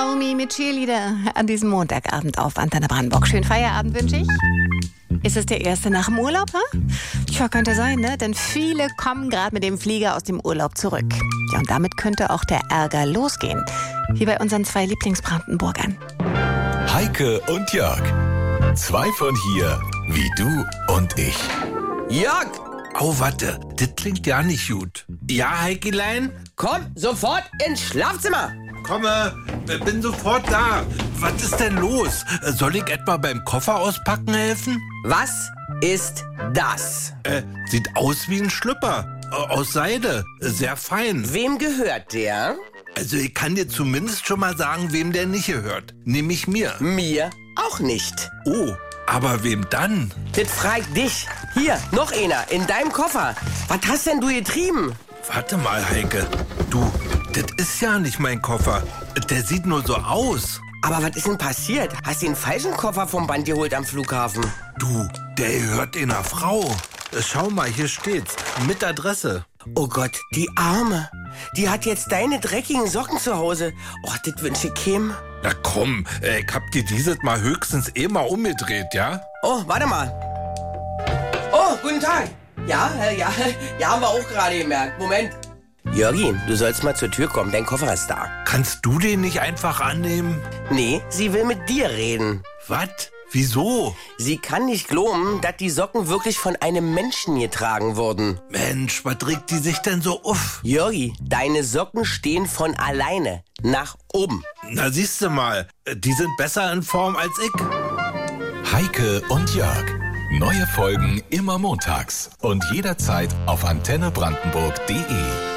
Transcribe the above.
Omi mit Cheerleader an diesem Montagabend auf Antenne Brandenburg. Schönen Feierabend wünsche ich. Ist es der erste nach dem Urlaub? Tja, könnte sein, ne? Denn viele kommen gerade mit dem Flieger aus dem Urlaub zurück. Ja, und damit könnte auch der Ärger losgehen. Wie bei unseren zwei Lieblingsbrandenburgern. Heike und Jörg. Zwei von hier, wie du und ich. Jörg! Oh, warte, das klingt ja nicht gut. Ja, Heikelein? Komm sofort ins Schlafzimmer! Komme, bin sofort da. Was ist denn los? Soll ich etwa beim Koffer auspacken helfen? Was ist das? Sieht aus wie ein Schlüpper. Aus Seide. Sehr fein. Wem gehört der? Also ich kann dir zumindest schon mal sagen, wem der nicht gehört. Nämlich mir. Mir auch nicht. Oh, aber wem dann? Das fragt dich. Hier, noch einer, in deinem Koffer. Was hast denn du getrieben? Warte mal, Heike. Du, das ist ja nicht mein Koffer. Der sieht nur so aus. Aber was ist denn passiert? Hast du den falschen Koffer vom Band geholt am Flughafen? Du, der gehört einer Frau. Schau mal, hier steht's. Mit Adresse. Oh Gott, die Arme. Die hat jetzt deine dreckigen Socken zu Hause. Oh, das wünsche ich Kim. Na komm, ich hab dir dieses Mal höchstens mal umgedreht, ja? Oh, warte mal. Oh, guten Tag. Ja, haben wir auch gerade gemerkt. Moment. Jörgi, du sollst mal zur Tür kommen, dein Koffer ist da. Kannst du den nicht einfach annehmen? Nee, sie will mit dir reden. Was? Wieso? Sie kann nicht glauben, dass die Socken wirklich von einem Menschen getragen wurden. Mensch, was regt die sich denn so auf? Jörgi, deine Socken stehen von alleine nach oben. Na siehste mal, die sind besser in Form als ich. Heike und Jörg. Neue Folgen immer montags und jederzeit auf antennebrandenburg.de.